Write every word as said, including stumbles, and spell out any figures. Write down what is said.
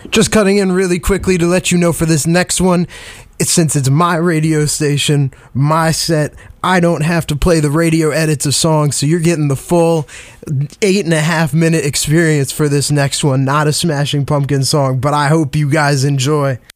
Just cutting in really quickly to let you know for this next one, it's, since it's my radio station, my set, I don't have to play the radio edits of songs, so you're getting the full eight and a half minute experience for this next one. Not a Smashing Pumpkins song, but I hope you guys enjoy.